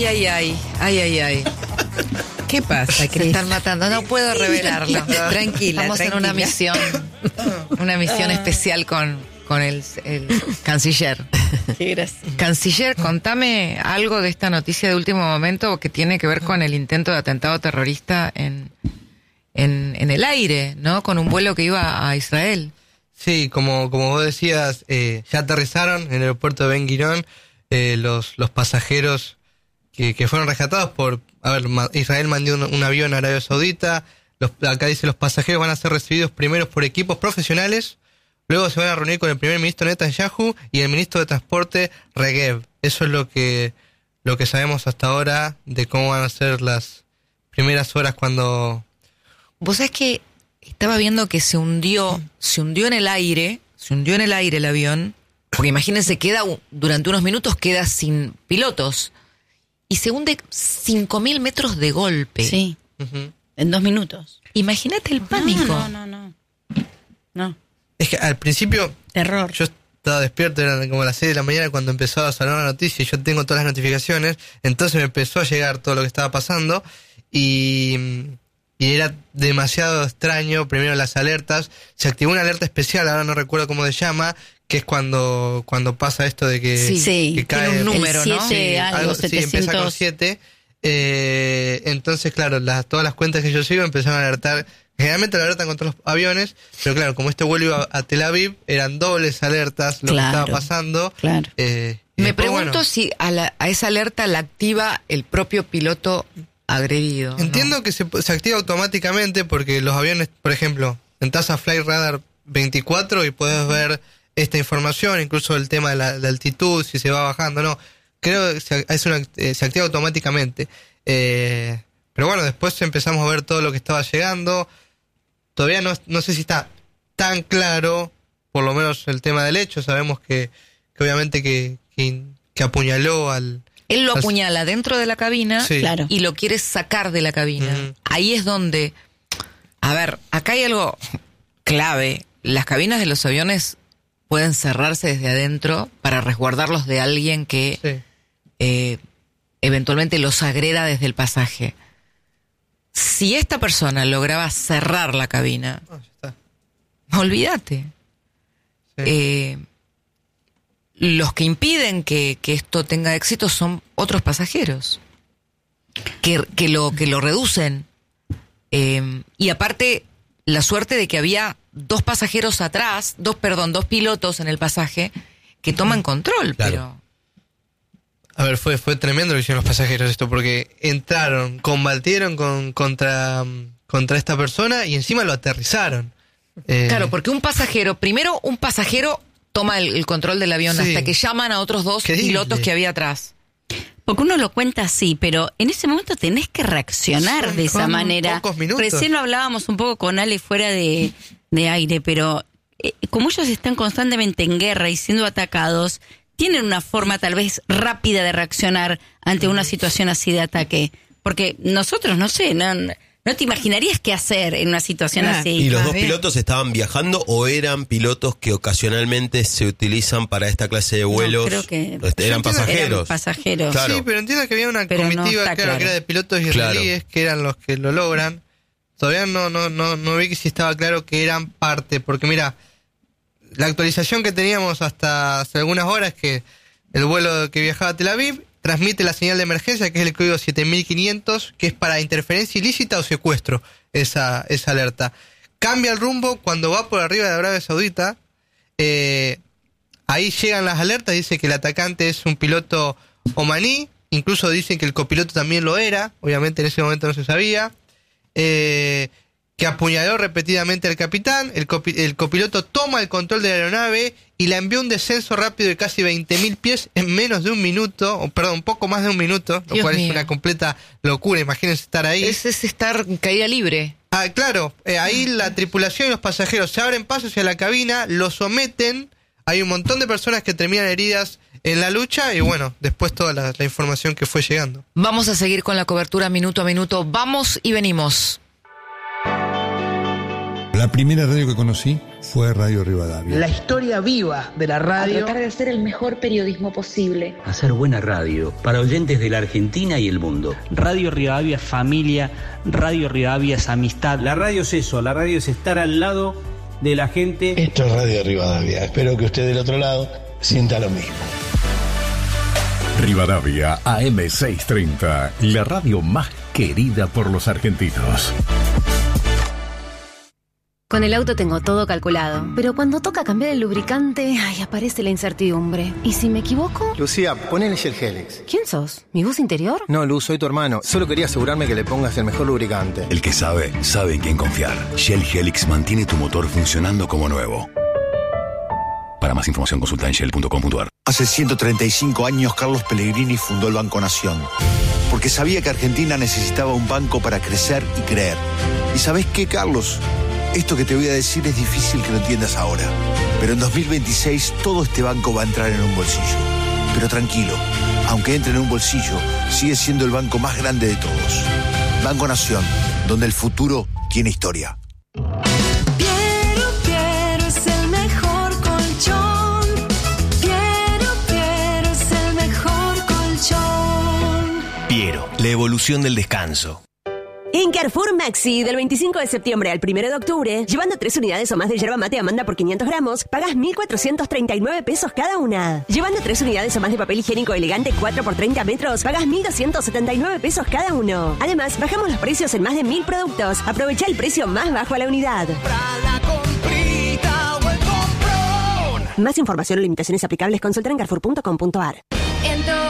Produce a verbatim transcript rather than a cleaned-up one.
Ay, ay, ay, ay, ay, ay. ¿Qué pasa, Cris? Se están matando, no puedo revelarlo. Tranquila, Estamos tranquila. en una misión, una misión especial con, con el, el canciller. Qué gracioso. Canciller, contame algo de esta noticia de último momento que tiene que ver con el intento de atentado terrorista en, en, en el aire, ¿no? Con un vuelo que iba a Israel. Sí, como, como vos decías, eh, ya aterrizaron en el aeropuerto de Ben Gurion eh, los, los pasajeros que, que fueron rescatados por... A ver, Israel mandó un, un avión a Arabia Saudita. Los, acá dice, los pasajeros van a ser recibidos primero por equipos profesionales, luego se van a reunir con el primer ministro Netanyahu y el ministro de Transporte Regev. Eso es lo que, lo que sabemos hasta ahora de cómo van a ser las primeras horas cuando... Vos sabés que estaba viendo que se hundió, se hundió en el aire, se hundió en el aire el avión, porque imagínense, queda durante unos minutos queda sin pilotos. Y se hunde cinco mil metros de golpe. Sí, uh-huh. En dos minutos. Imagínate el pánico. No, no, no, no. No. Es que al principio... Terror. Yo estaba despierto, eran como las seis de la mañana cuando empezó a sonar la noticia y yo tengo todas las notificaciones. Entonces me empezó a llegar todo lo que estaba pasando y, y era demasiado extraño. Primero las alertas. Se activó una alerta especial, ahora no recuerdo cómo se llama, que es cuando cuando pasa esto de que, sí, sí, que cae tiene un número, el, ¿no? Sí, sí, algo, algo, setecientos. Sí, empieza con siete. Eh, entonces, claro, las, todas las cuentas que yo sigo empezaron a alertar. Generalmente lo alertan contra los aviones, pero claro, como este vuelo iba a Tel Aviv, eran dobles alertas lo claro, que estaba pasando. Claro. Eh, Me después, pregunto bueno, si a, la, a esa alerta la activa el propio piloto agredido. Entiendo ¿no? que se, se activa automáticamente porque los aviones, por ejemplo, entras a Flight Radar veinticuatro y puedes ver esta información, incluso el tema de la, la altitud, si se va bajando, no. Creo que se, es una, eh, se activa automáticamente. Eh, pero bueno, después empezamos a ver todo lo que estaba llegando. Todavía no, no sé si está tan claro, por lo menos el tema del hecho. Sabemos que, que obviamente que, que, que apuñaló al... Él lo al, apuñala dentro de la cabina sí. Claro. y lo quiere sacar de la cabina. Uh-huh. Ahí es donde... A ver, acá hay algo clave. Las cabinas de los aviones pueden cerrarse desde adentro para resguardarlos de alguien que sí. eh, eventualmente los agreda desde el pasaje. Si esta persona lograba cerrar la cabina, oh, ya está. olvídate. Sí. Eh, los que impiden que, que esto tenga éxito son otros pasajeros que, que, lo, que lo reducen. Eh, y aparte, la suerte de que había dos pasajeros atrás, dos, perdón, dos pilotos en el pasaje que toman control, claro. pero... A ver, fue fue tremendo lo que hicieron los pasajeros esto, porque entraron, combatieron con, contra, contra esta persona y encima lo aterrizaron. Eh, claro, porque un pasajero, primero un pasajero toma el, el control del avión, sí, hasta que llaman a otros dos Querible. pilotos que había atrás. Porque uno lo cuenta así, pero en ese momento tenés que reaccionar Son de esa manera. Pocos minutos. Recién lo hablábamos un poco con Ale fuera de, de aire, pero eh, como ellos están constantemente en guerra y siendo atacados, tienen una forma tal vez rápida de reaccionar ante una situación así de ataque. Porque nosotros, no sé, no, no te imaginarías qué hacer en una situación ah, así. ¿Y los ah, dos bien. pilotos estaban viajando o eran pilotos que ocasionalmente se utilizan para esta clase de vuelos? No, creo que eran pasajeros. Eran pasajeros. Claro. Sí, pero entiendo que había una pero comitiva, no claro, claro. que era de pilotos israelíes, claro. que eran los que lo logran. Todavía no no no no vi que si estaba claro que eran parte, porque mira, la actualización que teníamos hasta hace algunas horas es que el vuelo que viajaba a Tel Aviv transmite la señal de emergencia, que es el código siete mil quinientos, que es para interferencia ilícita o secuestro, esa, esa alerta. Cambia el rumbo cuando va por arriba de Arabia Saudita. Eh, ahí llegan las alertas, dice que el atacante es un piloto omaní, incluso dicen que el copiloto también lo era, obviamente en ese momento no se sabía. Eh, que apuñaló repetidamente al capitán, el, copi- el copiloto toma el control de la aeronave y la envió a un descenso rápido de casi veinte mil pies en menos de un minuto, o perdón, un poco más de un minuto, lo Dios cual mío. es una completa locura, imagínense estar ahí. Es, es estar en caída libre. Ah, claro, eh, ahí la tripulación y los pasajeros se abren paso hacia la cabina, lo someten, hay un montón de personas que terminan heridas en la lucha y bueno, después toda la, la información que fue llegando. Vamos a seguir con la cobertura minuto a minuto, vamos y venimos. La primera radio que conocí fue Radio Rivadavia. La historia viva de la radio. A tratar de hacer el mejor periodismo posible. Hacer buena radio para oyentes de la Argentina y el mundo. Radio Rivadavia es familia, Radio Rivadavia es amistad. La radio es eso, la radio es estar al lado de la gente. Esto es Radio Rivadavia. Espero que usted del otro lado sienta lo mismo. Rivadavia A M seiscientos treinta, la radio más querida por los argentinos. Con el auto tengo todo calculado, pero cuando toca cambiar el lubricante, ay, aparece la incertidumbre. ¿Y si me equivoco? Lucía, ponele Shell Helix. ¿Quién sos? ¿Mi voz interior? No, Luz, soy tu hermano. Solo quería asegurarme que le pongas el mejor lubricante. El que sabe, sabe en quién confiar. Shell Helix mantiene tu motor funcionando como nuevo. Para más información consulta en shell punto com punto a r. Hace ciento treinta y cinco años Carlos Pellegrini fundó el Banco Nación, porque sabía que Argentina necesitaba un banco para crecer y creer. ¿Y sabés qué, Carlos? Esto que te voy a decir es difícil que lo entiendas ahora, pero en dos mil veintiséis todo este banco va a entrar en un bolsillo. Pero tranquilo, aunque entre en un bolsillo, sigue siendo el banco más grande de todos. Banco Nación, donde el futuro tiene historia. Piero, Piero es el mejor colchón. Piero, Piero es el mejor colchón. Piero, la evolución del descanso. En Carrefour Maxi, del veinticinco de septiembre al primero de octubre, llevando tres unidades o más de yerba mate Amanda por quinientos gramos, pagas mil cuatrocientos treinta y nueve pesos cada una. Llevando tres unidades o más de papel higiénico elegante cuatro por treinta metros, pagas mil doscientos setenta y nueve pesos cada uno. Además, bajamos los precios en más de mil productos. Aprovecha el precio más bajo a la unidad. Más información o limitaciones aplicables, consulta en carrefour punto com punto a r. En